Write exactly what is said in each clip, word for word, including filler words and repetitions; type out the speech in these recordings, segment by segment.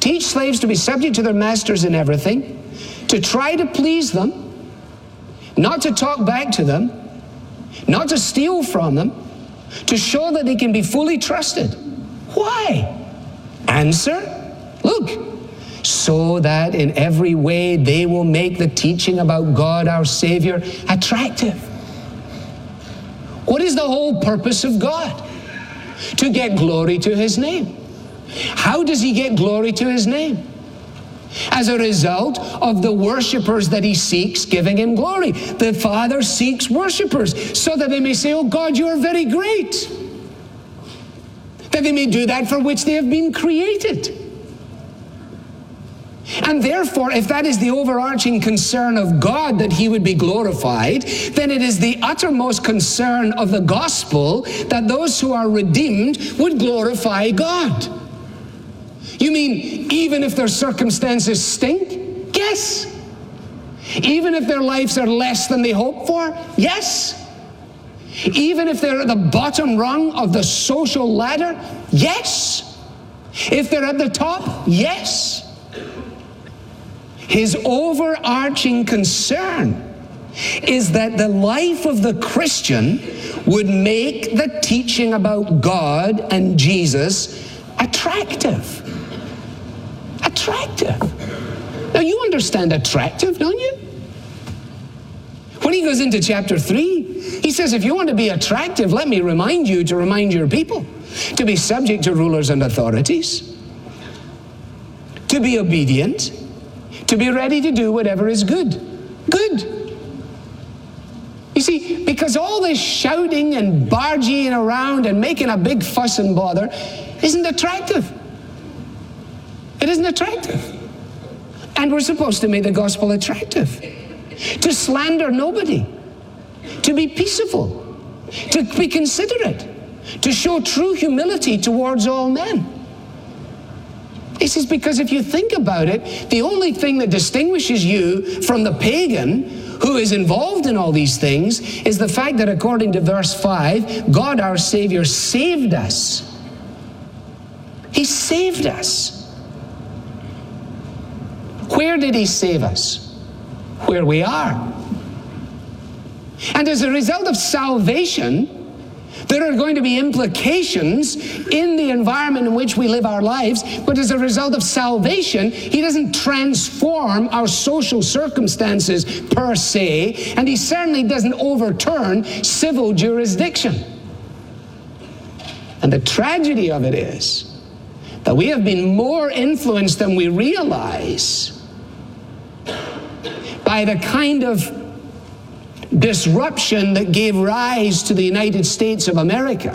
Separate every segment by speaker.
Speaker 1: Teach slaves to be subject to their masters in everything, to try to please them, not to talk back to them, not to steal from them, to show that they can be fully trusted. Why? Answer, look, so that in every way they will make the teaching about God our Savior attractive. What is the whole purpose of God? To get glory to His name. How does He get glory to His name? As a result of the worshipers that He seeks giving Him glory. The Father seeks worshipers so that they may say, oh God, you are very great. That they may do that for which they have been created. And therefore, if that is the overarching concern of God that He would be glorified, then it is the uttermost concern of the gospel that those who are redeemed would glorify God. You mean even if their circumstances stink? Yes. Even if their lives are less than they hope for? Yes. Even if they're at the bottom rung of the social ladder? Yes. If they're at the top? Yes. His overarching concern is that the life of the Christian would make the teaching about God and Jesus attractive. Attractive. Now you understand attractive, don't you? When he goes into chapter three, he says, if you want to be attractive, let me remind you to remind your people to be subject to rulers and authorities, to be obedient, to be ready to do whatever is good. Good. You see, because all this shouting and barging around and making a big fuss and bother isn't attractive. It isn't attractive. And we're supposed to make the gospel attractive. To slander nobody. To be peaceable. To be considerate. To show true humility towards all men. This is because if you think about it, the only thing that distinguishes you from the pagan who is involved in all these things is the fact that according to verse five, God our Savior saved us. He saved us. Where did He save us? Where we are. And as a result of salvation, there are going to be implications in the environment in which we live our lives, but as a result of salvation, He doesn't transform our social circumstances per se, and He certainly doesn't overturn civil jurisdiction. And the tragedy of it is that we have been more influenced than we realize by the kind of disruption that gave rise to the United States of America,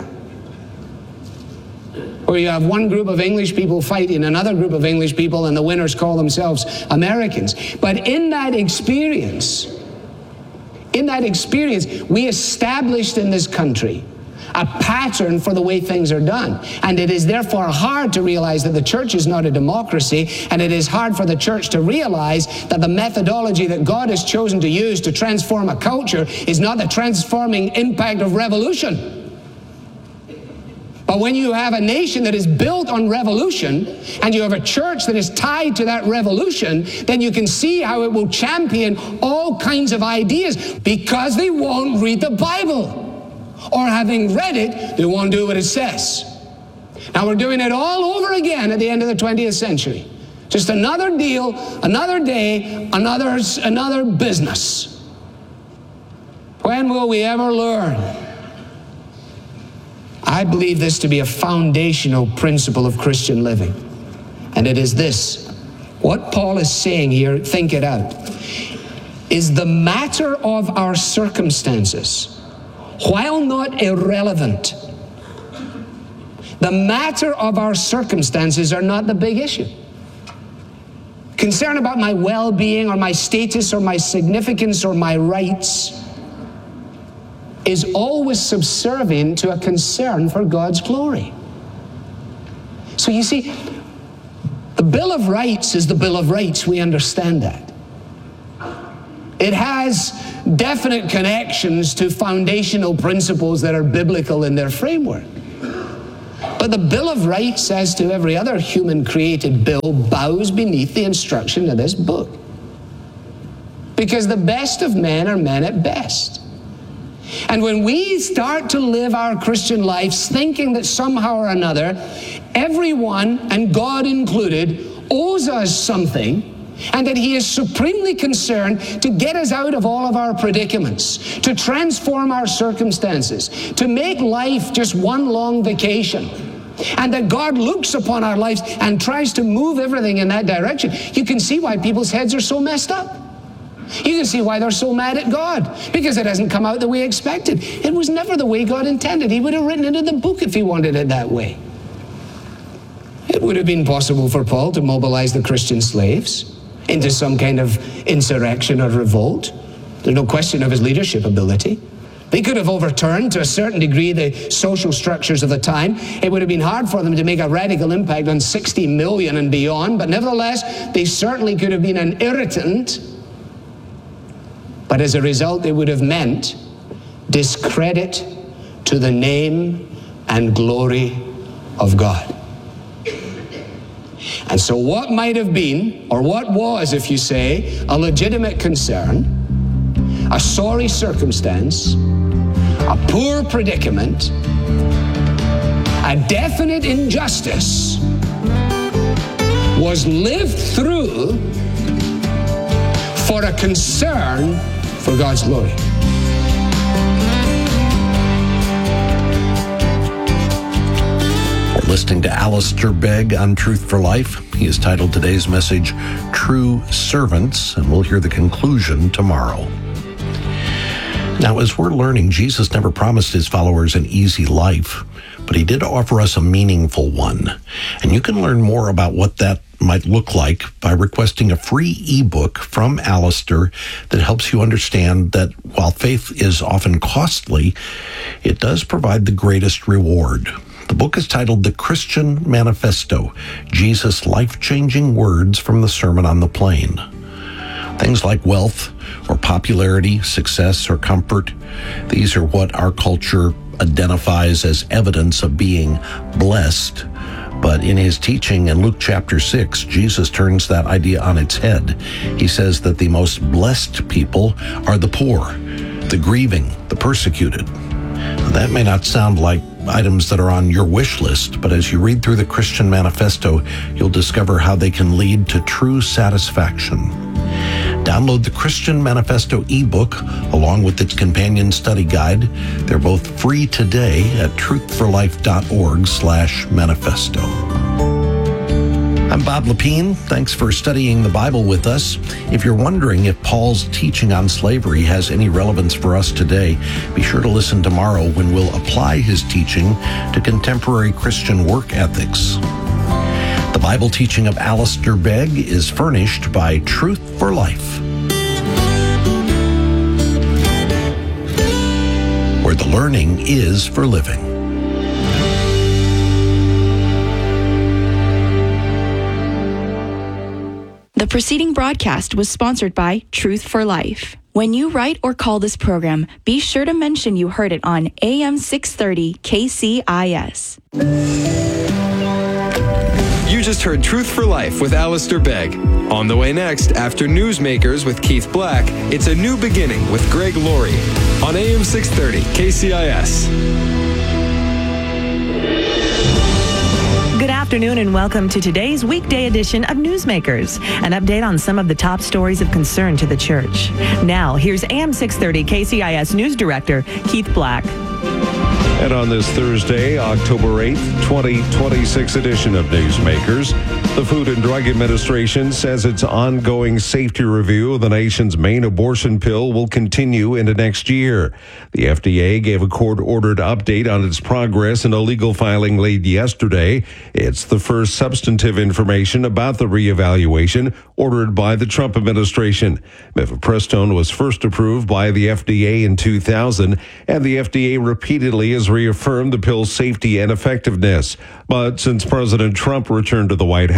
Speaker 1: where you have one group of English people fighting another group of English people, and the winners call themselves Americans. But in that experience, in that experience, we established in this country a pattern for the way things are done. And it is therefore hard to realize that the church is not a democracy, and it is hard for the church to realize that the methodology that God has chosen to use to transform a culture is not the transforming impact of revolution. But when you have a nation that is built on revolution, and you have a church that is tied to that revolution, then you can see how it will champion all kinds of ideas, because they won't read the Bible. Or having read it, they won't do what it says. Now we're doing it all over again at the end of the twentieth century. Just another deal, another day, another, another business. When will we ever learn? I believe this to be a foundational principle of Christian living. And it is this. What Paul is saying here, think it out, is the matter of our circumstances, while not irrelevant, the matter of our circumstances are not the big issue. Concern about my well-being or my status or my significance or my rights is always subservient to a concern for God's glory. So you see, the Bill of Rights is the Bill of Rights. We understand that. It has definite connections to foundational principles that are biblical in their framework. But the Bill of Rights, as to every other human created bill, bows beneath the instruction of this book. Because the best of men are men at best. And when we start to live our Christian lives thinking that somehow or another, everyone, and God included, owes us something, and that He is supremely concerned to get us out of all of our predicaments, to transform our circumstances, to make life just one long vacation, and that God looks upon our lives and tries to move everything in that direction, you can see why people's heads are so messed up. You can see why they're so mad at God, because it hasn't come out the way expected. It was never the way God intended. He would have written it in the book if He wanted it that way. It would have been possible for Paul to mobilize the Christian slaves into some kind of insurrection or revolt. There's no question of his leadership ability. They could have overturned to a certain degree the social structures of the time. It would have been hard for them to make a radical impact on sixty million and beyond, but nevertheless, they certainly could have been an irritant. But as a result, it would have meant discredit to the name and glory of God. And so what might have been, or what was, if you say, a legitimate concern, a sorry circumstance, a poor predicament, a definite injustice, was lived through for a concern for God's glory.
Speaker 2: Listening to Alistair Begg on Truth for Life. He has titled today's message, True Servants, and we'll hear the conclusion tomorrow. Now, as we're learning, Jesus never promised His followers an easy life, but He did offer us a meaningful one. And you can learn more about what that might look like by requesting a free ebook from Alistair that helps you understand that while faith is often costly, it does provide the greatest reward. The book is titled The Christian Manifesto, Jesus' Life-Changing Words from the Sermon on the Plain. Things like wealth or popularity, success or comfort, these are what our culture identifies as evidence of being blessed. But in His teaching in Luke chapter six, Jesus turns that idea on its head. He says that the most blessed people are the poor, the grieving, the persecuted. Now, that may not sound like items that are on your wish list, but as you read through the Christian Manifesto, you'll discover how they can lead to true satisfaction. Download the Christian Manifesto ebook along with its companion study guide. They're both free today at truthforlife.org slash manifesto. I'm Bob Lepine. Thanks for studying the Bible with us. If you're wondering if Paul's teaching on slavery has any relevance for us today, be sure to listen tomorrow when we'll apply his teaching to contemporary Christian work ethics. The Bible teaching of Alistair Begg is furnished by Truth for Life, where the learning is for living.
Speaker 3: The preceding broadcast was sponsored by Truth for Life. When you write or call this program, be sure to mention you heard it on A M six thirty K C I S.
Speaker 4: You just heard Truth for Life with Alistair Begg. On the way next, after Newsmakers with Keith Black, it's A New Beginning with Greg Laurie on A M six thirty K C I S.
Speaker 5: Good afternoon and welcome to today's weekday edition of Newsmakers, an update on some of the top stories of concern to the church. Now, here's A M six thirty K C I S News Director Keith Black.
Speaker 6: And on this Thursday, October eighth, twenty twenty-six edition of Newsmakers, the Food and Drug Administration says its ongoing safety review of the nation's main abortion pill will continue into next year. The F D A gave a court-ordered update on its progress in a legal filing late yesterday. It's the first substantive information about the reevaluation ordered by the Trump administration. Mifepristone was first approved by the F D A in two thousand, and the F D A repeatedly has reaffirmed the pill's safety and effectiveness. But since President Trump returned to the White House,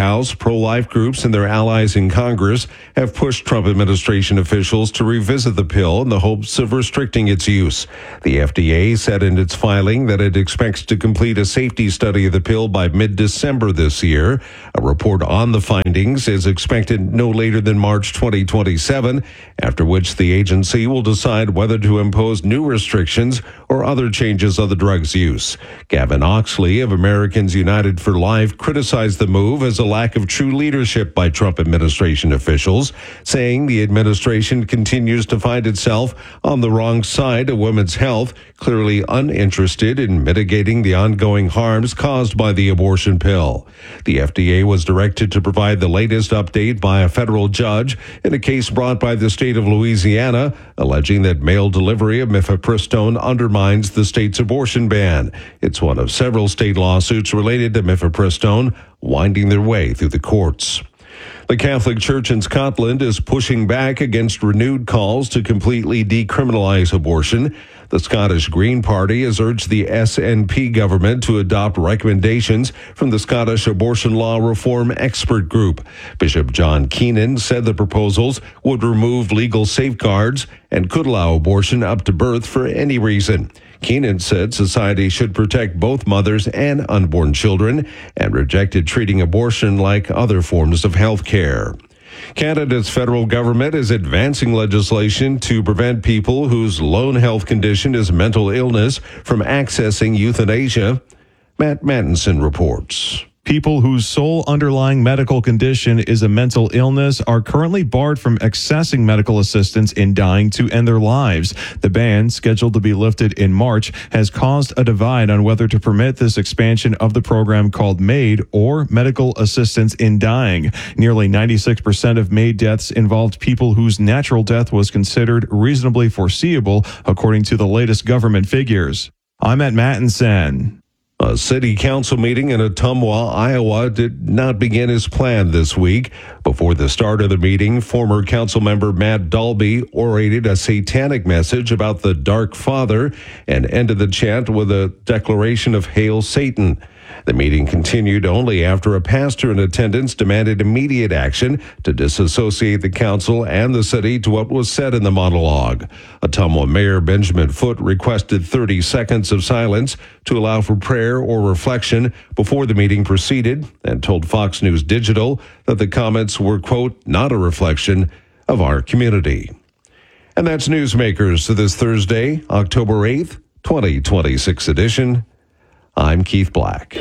Speaker 6: House, pro-life groups and their allies in Congress have pushed Trump administration officials to revisit the pill in the hopes of restricting its use. The F D A said in its filing that it expects to complete a safety study of the pill by mid-December this year. A report on the findings is expected no later than March twenty twenty-seven, after which the agency will decide whether to impose new restrictions or other changes on the drug's use. Gavin Oxley of Americans United for Life criticized the move as a lack of true leadership by Trump administration officials, saying the administration continues to find itself on the wrong side of women's health, clearly uninterested in mitigating the ongoing harms caused by the abortion pill. The F D A was directed to provide the latest update by a federal judge in a case brought by the state of Louisiana, alleging that mail delivery of mifepristone undermines the state's abortion ban. It's one of several state lawsuits related to mifepristone winding their way through the courts. The Catholic Church in Scotland is pushing back against renewed calls to completely decriminalize abortion. The Scottish Green Party has urged the S N P government to adopt recommendations from the Scottish Abortion Law Reform Expert Group. Bishop John Keenan said the proposals would remove legal safeguards and could allow abortion up to birth for any reason. Keenan said society should protect both mothers and unborn children and rejected treating abortion like other forms of health care. Canada's federal government is advancing legislation to prevent people whose lone health condition is mental illness from accessing euthanasia. Matt Mattinson reports.
Speaker 7: People whose sole underlying medical condition is a mental illness are currently barred from accessing medical assistance in dying to end their lives. The ban, scheduled to be lifted in March, has caused a divide on whether to permit this expansion of the program called MAID, or Medical Assistance in Dying. Nearly ninety-six percent of MAID deaths involved people whose natural death was considered reasonably foreseeable, according to the latest government figures. I'm at Mattinson.
Speaker 6: A city council meeting in Ottumwa, Iowa did not begin as planned this week. Before the start of the meeting, former council member Matt Dalby orated a satanic message about the Dark Father and ended the chant with a declaration of Hail Satan. The meeting continued only after a pastor in attendance demanded immediate action to disassociate the council and the city to what was said in the monologue. Ottumwa Mayor Benjamin Foote requested thirty seconds of silence to allow for prayer or reflection before the meeting proceeded, and told Fox News Digital that the comments were, quote, not a reflection of our community. And that's Newsmakers to this Thursday, October eighth, twenty twenty-six edition. I'm Keith Black.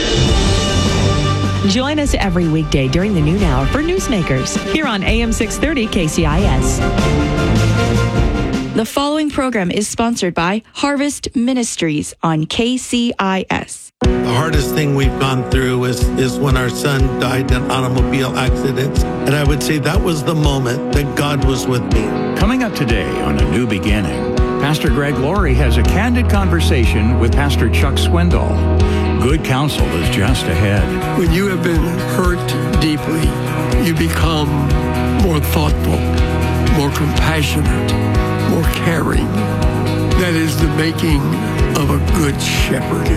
Speaker 5: Join us every weekday during the noon hour for Newsmakers here on A M six thirty K C I S.
Speaker 3: The following program is sponsored by Harvest Ministries on K C I S.
Speaker 8: The hardest thing we've gone through is, is when our son died in automobile accidents. And I would say that was the moment that God was with me.
Speaker 9: Coming up today on A New Beginning, Pastor Greg Laurie has a candid conversation with Pastor Chuck Swindoll. Good counsel is just ahead.
Speaker 10: When you have been hurt deeply, you become more thoughtful, more compassionate, more caring. That is the making of a good shepherd.